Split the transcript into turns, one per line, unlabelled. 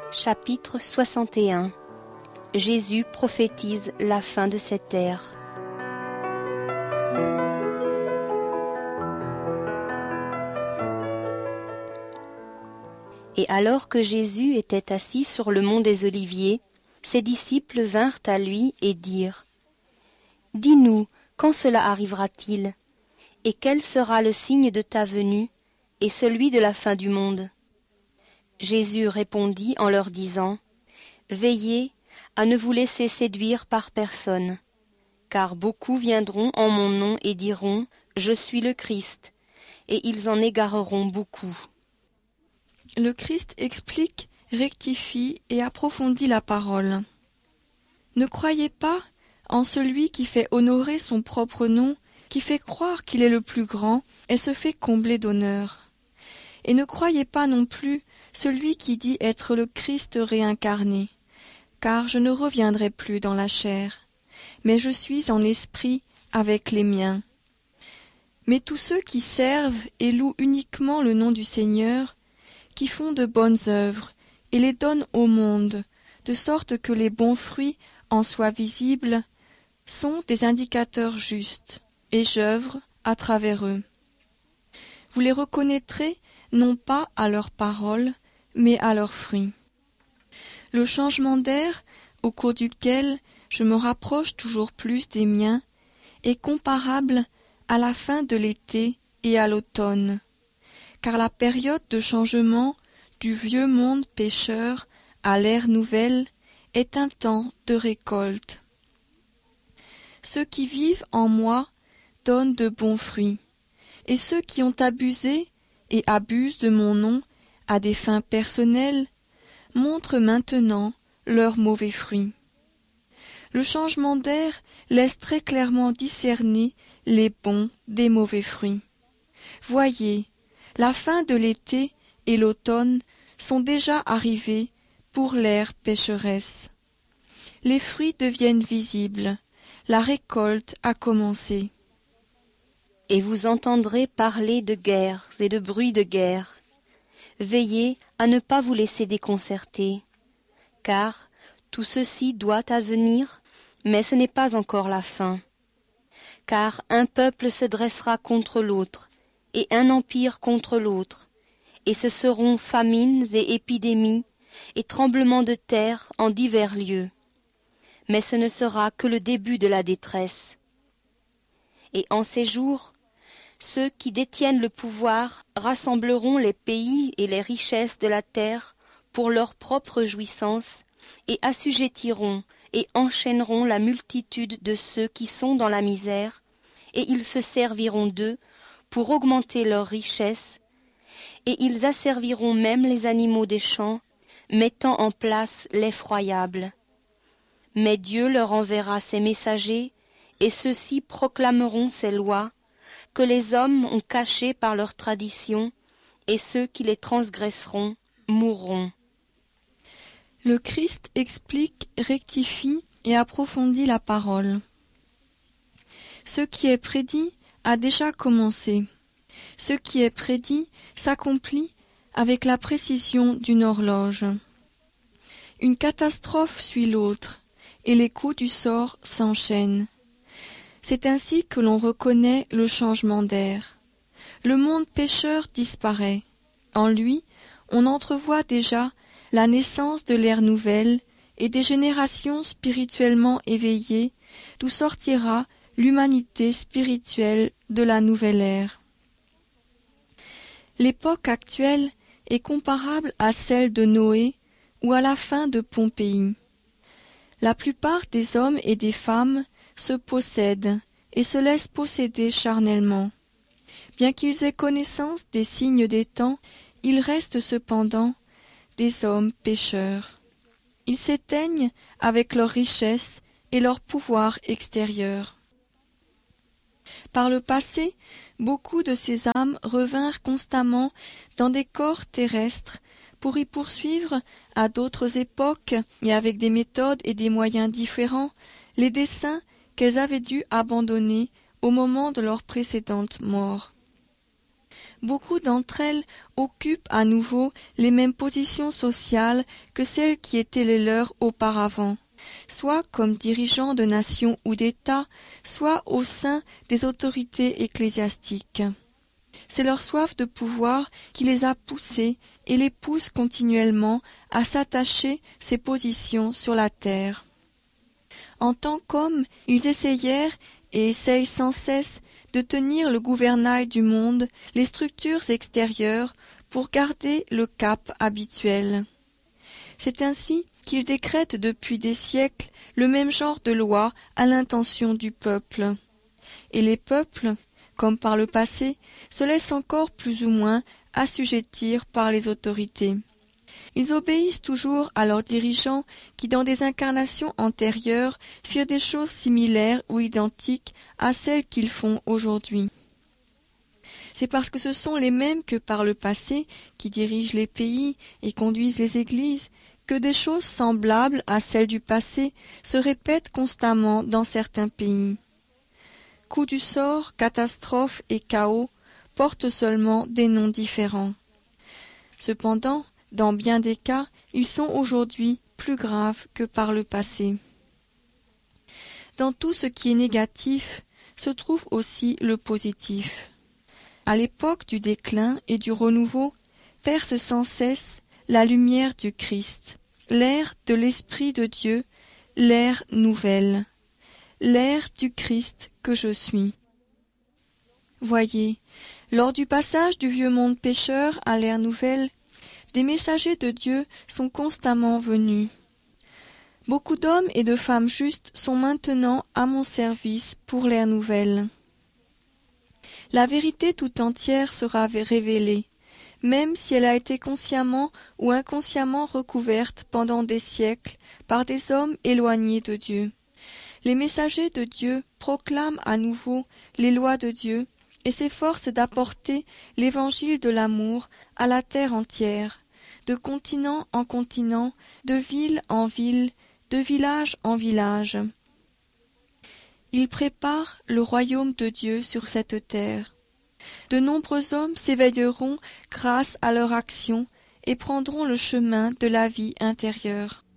Chapitre 61. Jésus prophétise la fin de cette ère. Et alors que Jésus était assis sur le mont des Oliviers, ses disciples vinrent à lui et dirent : « Dis-nous, quand cela arrivera-t-il ? Et quel sera le signe de ta venue et celui de la fin du monde ? » Jésus répondit en leur disant : « Veillez à ne vous laisser séduire par personne, car beaucoup viendront en mon nom et diront : Je suis le Christ, et ils en égareront beaucoup. »
Le Christ explique, rectifie et approfondit la parole. Ne croyez pas en celui qui fait honorer son propre nom, qui fait croire qu'il est le plus grand et se fait combler d'honneur. Et ne croyez pas non plus celui qui dit être le Christ réincarné, car je ne reviendrai plus dans la chair, mais je suis en esprit avec les miens. Mais tous ceux qui servent et louent uniquement le nom du Seigneur, qui font de bonnes œuvres et les donnent au monde, de sorte que les bons fruits en soient visibles, sont des indicateurs justes, et j'œuvre à travers eux. Vous les reconnaîtrez non pas à leurs paroles, mais à leurs fruits. Le changement d'air, au cours duquel je me rapproche toujours plus des miens, est comparable à la fin de l'été et à l'automne, car la période de changement du vieux monde pécheur à l'ère nouvelle est un temps de récolte. Ceux qui vivent en moi donnent de bons fruits, et ceux qui ont abusé et abusent de mon nom à des fins personnelles montrent maintenant leurs mauvais fruits. Le changement d'air laisse très clairement discerner les bons des mauvais fruits. Voyez, la fin de l'été et l'automne sont déjà arrivés pour l'ère pécheresse. Les fruits deviennent visibles, la récolte a commencé.
Et vous entendrez parler de guerres et de bruits de guerre. Veillez à ne pas vous laisser déconcerter, car tout ceci doit advenir, mais ce n'est pas encore la fin. Car un peuple se dressera contre l'autre, et un empire contre l'autre, et ce seront famines et épidémies, et tremblements de terre en divers lieux. Mais ce ne sera que le début de la détresse. Et en ces jours, ceux qui détiennent le pouvoir rassembleront les pays et les richesses de la terre pour leur propre jouissance, et assujettiront et enchaîneront la multitude de ceux qui sont dans la misère, et ils se serviront d'eux pour augmenter leurs richesses, et ils asserviront même les animaux des champs, mettant en place l'effroyable. Mais Dieu leur enverra ses messagers, et ceux-ci proclameront ses lois, que les hommes ont cachées par leur tradition, et ceux qui les transgresseront mourront.
Le Christ explique, rectifie et approfondit la parole. Ce qui est prédit a déjà commencé. Ce qui est prédit s'accomplit avec la précision d'une horloge. Une catastrophe suit l'autre, et les coups du sort s'enchaînent. C'est ainsi que l'on reconnaît le changement d'air. Le monde pécheur disparaît. En lui, on entrevoit déjà la naissance de l'ère nouvelle et des générations spirituellement éveillées, d'où sortira l'humanité spirituelle de la nouvelle ère. L'époque actuelle est comparable à celle de Noé ou à la fin de Pompéi. La plupart des hommes et des femmes se possèdent et se laissent posséder charnellement. Bien qu'ils aient connaissance des signes des temps, ils restent cependant des hommes pécheurs. Ils s'éteignent avec leur richesse et leur pouvoir extérieur. Par le passé, beaucoup de ces âmes revinrent constamment dans des corps terrestres pour y poursuivre, à d'autres époques et avec des méthodes et des moyens différents, les desseins qu'elles avaient dû abandonner au moment de leur précédente mort. beaucoup d'entre elles occupent à nouveau les mêmes positions sociales que celles qui étaient les leurs auparavant, soit comme dirigeants de nations ou d'États, soit au sein des autorités ecclésiastiques. C'est leur soif de pouvoir qui les a poussées et les pousse continuellement à s'attacher ces positions sur la terre. En tant qu'hommes, ils essayèrent et essayent sans cesse de tenir le gouvernail du monde, les structures extérieures, pour garder le cap habituel. C'est ainsi qu'ils décrètent depuis des siècles le même genre de loi à l'intention du peuple. Et les peuples, comme par le passé, se laissent encore plus ou moins assujettir par les autorités. Ils obéissent toujours à leurs dirigeants qui, dans des incarnations antérieures, firent des choses similaires ou identiques à celles qu'ils font aujourd'hui. C'est parce que ce sont les mêmes que par le passé qui dirigent les pays et conduisent les églises que des choses semblables à celles du passé se répètent constamment dans certains pays. Coup du sort, catastrophe et chaos portent seulement des noms différents. Cependant, dans bien des cas, ils sont aujourd'hui plus graves que par le passé. Dans tout ce qui est négatif se trouve aussi le positif. À l'époque du déclin et du renouveau, perce sans cesse la lumière du Christ, l'ère de l'Esprit de Dieu, l'ère nouvelle, l'ère du Christ que je suis. Voyez, lors du passage du vieux monde pécheur à l'ère nouvelle, des messagers de Dieu sont constamment venus. Beaucoup d'hommes et de femmes justes sont maintenant à mon service pour l'ère nouvelle. La vérité tout entière sera révélée, même si elle a été consciemment ou inconsciemment recouverte pendant des siècles par des hommes éloignés de Dieu. Les messagers de Dieu proclament à nouveau les lois de Dieu et s'efforcent d'apporter l'évangile de l'amour à la terre entière, de continent en continent, de ville en ville, de village en village. Ils préparent le royaume de Dieu sur cette terre. De nombreux hommes s'éveilleront grâce à leur action et prendront le chemin de la vie intérieure.